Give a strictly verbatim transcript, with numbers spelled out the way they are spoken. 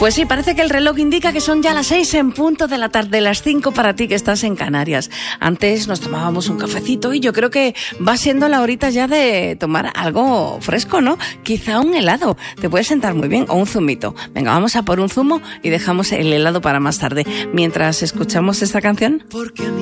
Pues sí, parece que el reloj indica que son ya las seis en punto de la tarde, las cinco para ti que estás en Canarias. Antes nos tomábamos un cafecito y yo creo que va siendo la horita ya de tomar algo fresco, ¿no? Quizá un helado, te puede sentar muy bien, o un zumito. Venga, vamos a por un zumo y dejamos el helado para más tarde. Mientras escuchamos esta canción. Porque